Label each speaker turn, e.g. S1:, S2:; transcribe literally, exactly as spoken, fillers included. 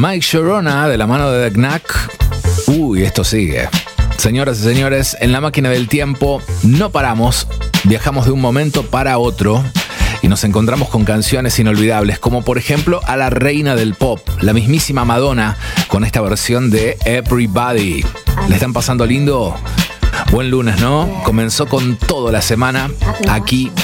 S1: Mike Sharona de la mano de The Knack. Uy, esto sigue. Señoras y señores, en la máquina del tiempo no paramos, viajamos de un momento para otro y nos encontramos con canciones inolvidables, como por ejemplo a la reina del pop, la mismísima Madonna, con esta versión de Everybody. ¿Le están pasando lindo? Buen lunes, ¿no? Comenzó con toda la semana aquí